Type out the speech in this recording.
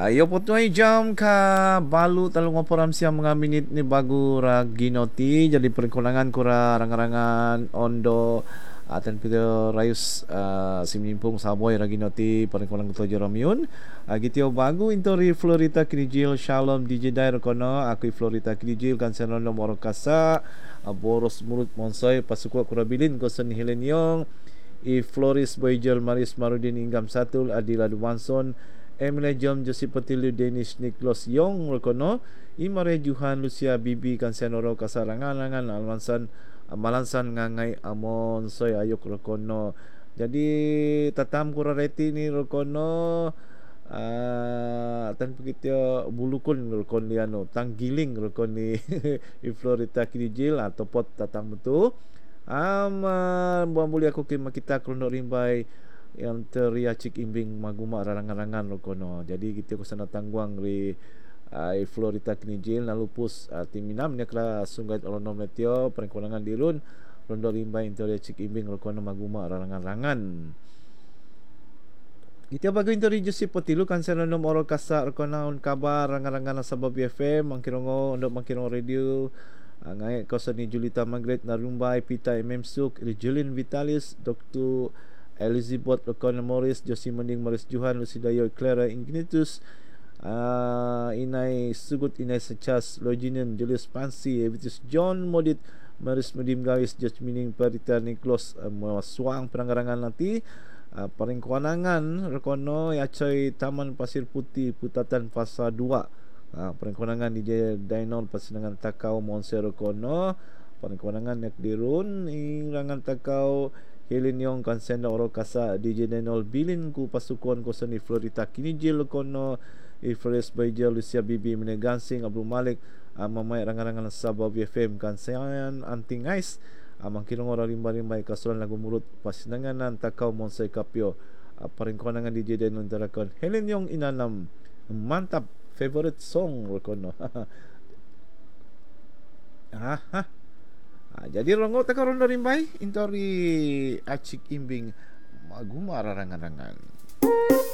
Ayo po tuay jam ka balu talong operam siya mga minit ni bago ra ginoti jadi perkulangan ko ra rangarangan ondo aten pito rayus simimpong saboy ra ginoti perkulangan ko jerom yun gitio bago intori Florita Kinijil Shalom DJ Dair kono aku Florita Kinijil kan senono moro kasa boros mulut monsoy pasuko kurabilin ko sen Helenyong I Floris Boyjel Maris Marudin Ingam Satul Adila Duwanson Emile Jom Joseph Patilu Danish Niklos Yong Rokono Imare Juhan Lucia Bibi Kansenoro Kasarangan Almansan Malansan Ngangai Amon Soy Ayok Rokono. Jadi tatam kurareti ni Rokono tan begitu bulukun Rokon liano tanggiling Rokon ni Florita Kinijil atau pot tatang betul buang boleh aku kita krono rimbai yang teria cik imbing maguma rangan-rangan rokono. Jadi kita ko sana tangguang ri Florita Kinijil lalu pus timinam nya kala sungai olonom meteo perkulangan dirun rondo rimbai teria cik imbing rokono maguma rangan-rangan. Kita bagi intori Joseph Potilu kan senonom oro kasa rokono on kabar rangan-rangan sa Sabab FM mangkirongo ondok mangkirongo radio ngai kosa ni Julita Margaret Narumbai Pita Suk Julin Vitalis Dr. Elizabeth O'Connor Morris, Josie Mending Morris Johan, Lucidayo Clara Ignitus, Inay Sugut, Inay Secas, Loginian, Julius Pansi, Evitus John Modit, Maris Medim Gawis, Judge Mining Parita Niklos, Suang Penanggarangan nanti, Paring Kuanangan, Rekono, Yacoy Taman Pasir Putih, Putatan Fasa 2, Paring Kuanangan di Dainol, Pasinangan Takau, Monse Rekono, Paring Kuanangan Yak Dirun, Irangan Takau, Helen Yong Kansenda Oro Kasa DJ Denol Bilin ku pasukan ko sa ni Florita Kinijil kono Ifres Baija Lucia Bibi Menegansing Abdul Malik mamay rangarangan sa Sabab FM Kansayan Anting Ice mangkinong ora limba-limbay kasulan lagu mulut pasinanganan takaw Monsay Kapyo paringkonangan DJ Denol Darakon Helen Yong Inanam mantap favorite song kono jadi rongo takaron rimbai intori acik imbing maguma rarangan-rangan.